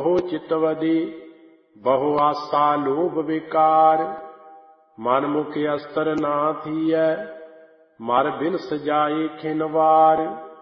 ਬਹੁ ਚਿਤਵਦੀ ਬਹੁ ਆਸਾ ਲੋਭ ਵਿਕਾਰ। ਮਨ ਮੁਖ ਅਸਤਰ ਨਾ ਥੀਐ ਮਰ ਬਿਨ ਸਜਾਏ ਖਿਨ ਵਾਰ।